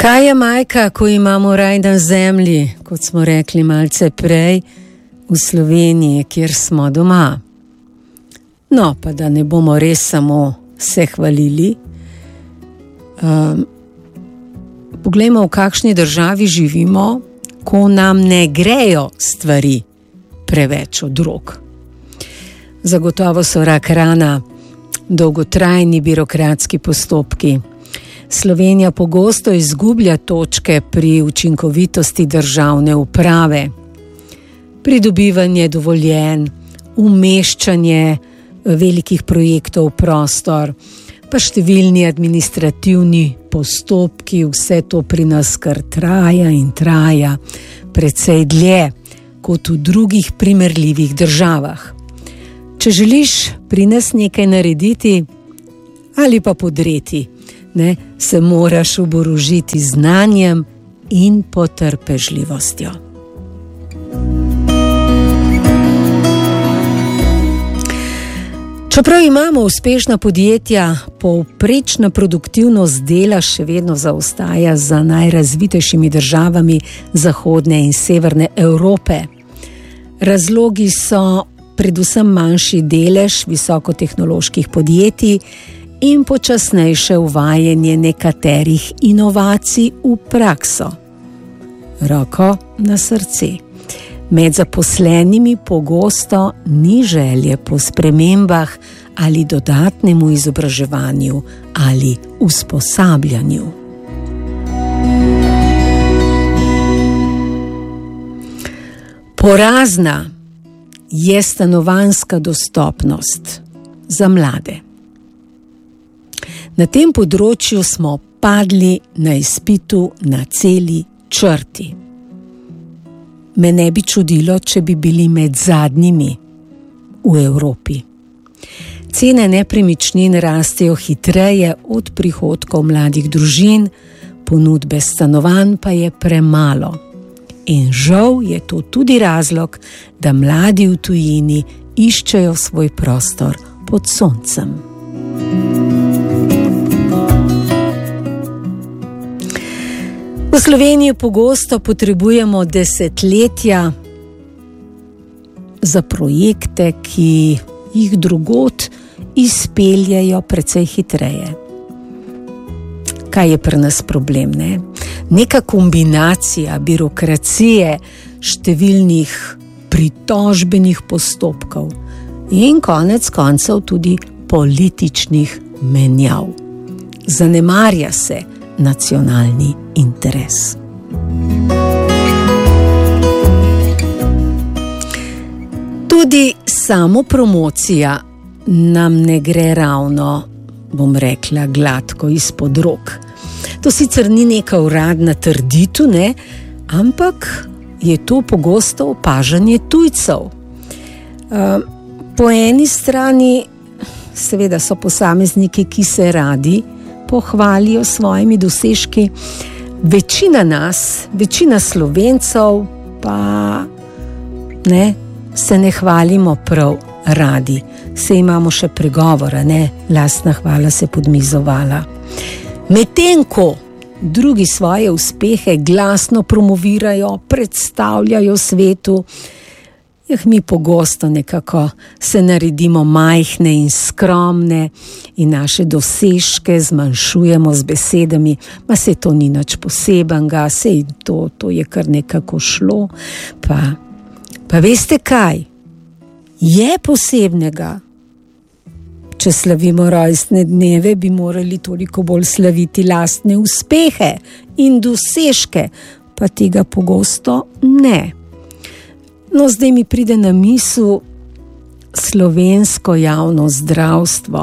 Kaj je majka, ko imamo raj na zemlji, kot smo rekli malce prej, v Sloveniji, kjer smo doma? No, pa da ne bomo res samo se hvalili. Poglejmo, v kakšni državi živimo, ko nam ne grejo stvari preveč od rok. Zagotovo so rak rana dolgotrajni birokratski postopki. Slovenija pogosto izgublja točke pri učinkovitosti državne uprave. Pridobivanje dovoljenj, umeščanje velikih projektov v prostor, pa številni administrativni postopki, vse to pri nas kar traja in traja, precej dlje kot v drugih primerljivih državah. Če želiš pri nas nekaj narediti ali pa podreti, se moraš oborožiti znanjem in potrpežljivostjo. Čeprav imamo uspešna podjetja, povprečna produktivnost dela še vedno zaostaja za najrazvitejšimi državami zahodne in severne Evrope. Razlogi so predvsem manjši delež visokotehnoloških podjetij in počasnejše uvajanje nekaterih inovacij v prakso. Roko na srce. Med zaposlenimi pogosto ni želje po spremembah ali dodatnemu izobraževanju ali usposabljanju. Porazna je stanovanjska dostopnost za mlade. Na tem področju smo padli na izpitu na celi črti. Me ne bi čudilo, če bi bili med zadnjimi v Evropi. Cene nepremičnin rastejo hitreje od prihodkov mladih družin, ponudbe stanovanj pa je premalo. In žal je to tudi razlog, da mladi v tujini iščejo svoj prostor pod soncem. V Sloveniji pogosto potrebujemo desetletja za projekte, ki jih drugod izpeljajo precej hitreje. Kaj je pri nas problem, ne? Neka kombinacija birokracije, številnih pritožbenih postopkov in konec koncev tudi političnih menjav. Zanemarja se nacionalni interes. Tudi samopromocija nam ne gre ravno, bom rekla, gladko izpod rok. To sicer ni neka uradna trditev, ne, ampak je to pogosto opažanje tujcev. Po eni strani seveda so posamezniki, ki se radi pohvalijo svojimi dosežki, večina Slovencev pa se ne hvalimo prav radi. Se imamo še pregovora, lastna hvala se podmizovala. Medtem ko drugi svoje uspehe glasno promovirajo, predstavljajo svetu, mi pogosto nekako se naredimo majhne in skromne in naše dosežke zmanjšujemo z besedami, saj to ni nič posebenega, saj to je kar nekako šlo. Pa veste kaj? Je posebnega. Če slavimo rojstne dneve, bi morali toliko bolj slaviti lastne uspehe in dosežke, pa tega pogosto ne. No, zdaj mi pride na misel slovensko javno zdravstvo.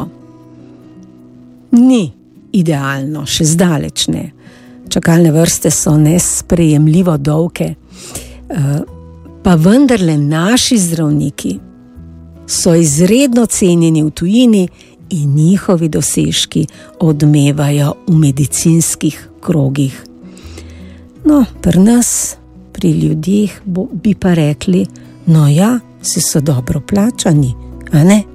Ni idealno, še zdaleč ne. Čakalne vrste so nesprejemljivo dolge, pa vendarle naši zdravniki so izredno cenjeni v tujini in njihovi dosežki odmevajo v medicinskih krogih. No, pri nas, pri ljudeh bi pa rekli, no ja, si so dobro plačani, a ne?